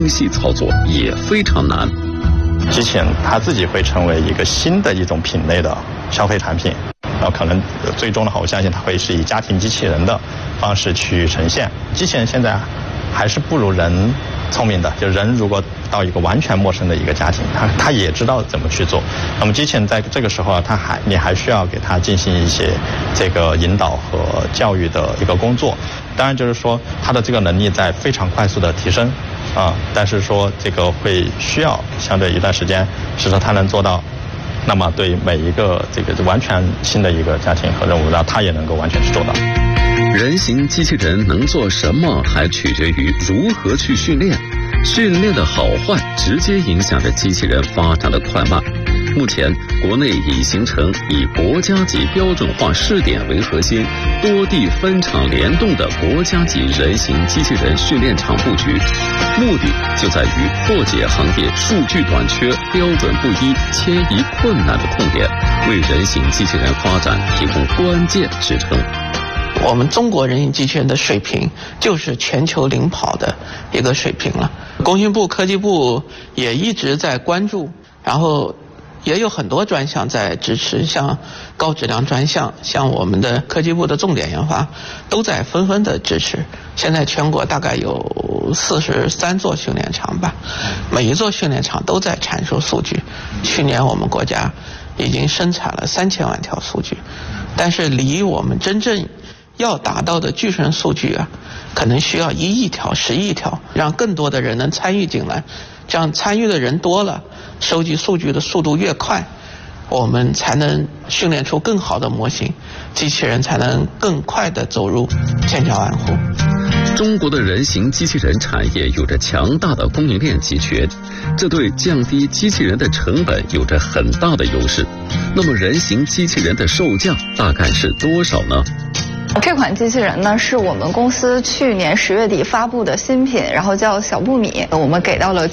精细操作也非常难。 机器人它自己会成为一个新的一种品类的消费产品，然后可能最终的话，我相信它会是以家庭机器人的方式去呈现。机器人现在还是不如人聪明的，就人如果到一个完全陌生的一个家庭，他也知道怎么去做。那么机器人在这个时候你还需要给他进行一些这个引导和教育的一个工作。当然就是说他的这个能力在非常快速的提升但是说这个会需要相对一段时间，使得他能做到。那么对每一个这个完全新的一个家庭和任务，让他也能够完全去做到。 人形机器人能做什么，还取决于如何去训练。训练的好坏直接影响着机器人发展的快慢。目前，国内已形成以国家级标准化试点为核心，多地分厂联动的国家级人形机器人训练场布局，目的就在于破解行业数据短缺、标准不一、迁移困难的痛点，为人形机器人发展提供关键支撑。 我们中国人形机器人的水平就是全球领跑的一个水平了。工信部、科技部也一直在关注，然后也有很多专项在支持，像高质量专项，像我们的科技部的重点研发都在纷纷的支持。现在全国大概有43座训练场吧，每一座训练场都在阐述数据。去年我们国家已经生产了3000万条数据，但是离我们真正要达到的具身数据可能需要1亿条、10亿条，让更多的人能参与进来。这样参与的人多了，收集数据的速度越快，我们才能训练出更好的模型，机器人才能更快地走入千家万户。 中国的人形机器人产业有着强大的供应链集群，这对降低机器人的成本有着很大的优势。那么人形机器人的售价大概是多少呢？ 这款机器人呢是我们公司去年10月底发布的新品，然后叫小布米，我们给到了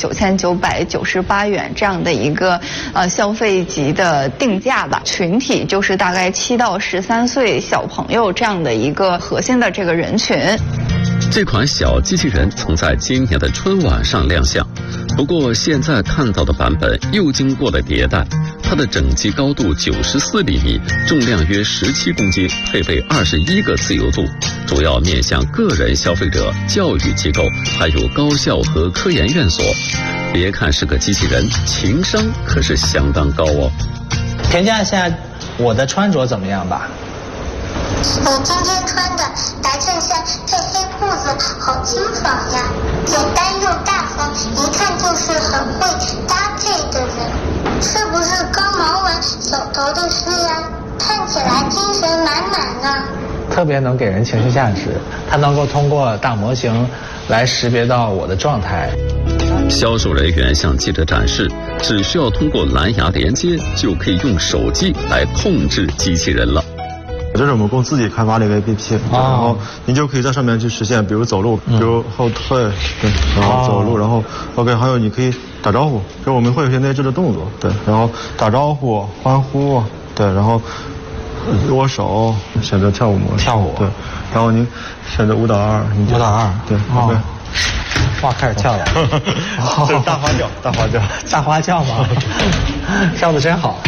9998元这样的一个消费级的定价吧。群体就是大概7到13岁小朋友这样的一个核心的这个人群。 这款小机器人曾在今年的春晚上亮相，不过现在看到的版本又经过了迭代。它的整机高度94厘米，重量约17公斤，配备21个自由度，主要面向个人消费者、教育机构，还有高校和科研院所。别看是个机器人，情商可是相当高哦。 评价一下我的穿着怎么样吧？ 你今天穿的白衬衫配黑裤子，好清爽呀！简单又大方，一看就是很会搭配的人。是不是刚忙完手头的事呀？看起来精神满满呢。 特别能给人情绪价值，它能够通过大模型来识别到我的状态。 销售人员向记者展示，只需要通过蓝牙连接，就可以用手机来控制机器人了。 这是我们公司自己开发的一个 APP，然后你就可以在上面去实现，比如走路，比如后退，对，然后走路，然后 OK， 还有你可以打招呼，就是我们会有些内置的动作，对，然后打招呼、欢呼，对，然后握手，选择跳舞模式， 跳舞， 对，然后你选择舞蹈2， 舞蹈2， 对 ，OK。 哇，开始跳了， 这是大花轿，大花轿， 大花轿吗？跳得真好。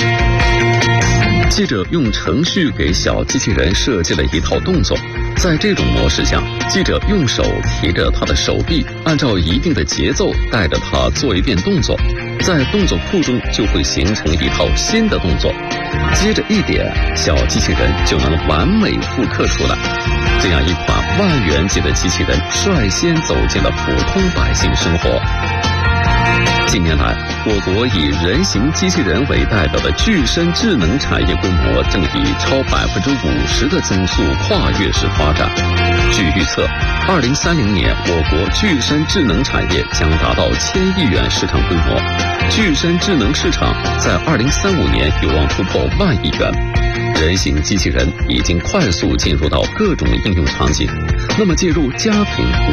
记者用程序给小机器人设计了一套动作，在这种模式下，记者用手提着他的手臂，按照一定的节奏带着他做一遍动作，在动作库中就会形成一套新的动作，接着一点，小机器人就能完美复刻出来。这样一款万元级的机器人率先走进了普通百姓生活。近年来，我国以人形机器人为代表的具身智能产业规模正以超50%的增速跨越式发展。据预测，2030年我国具身智能产业将达到1000亿元市场规模，具身智能市场在2035年有望突破1万亿元。人形机器人已经快速进入到各种应用场景，那么介入家庭